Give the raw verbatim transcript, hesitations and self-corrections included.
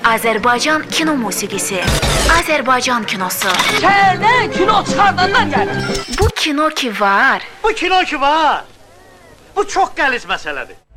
Azərbaycan kino musiqisi, Azərbaycan kinosu. Şəhərdən kino çıxardanlar gəlir. Bu kino ki var. Bu kino ki var. Bu çox qəliz məsələdir.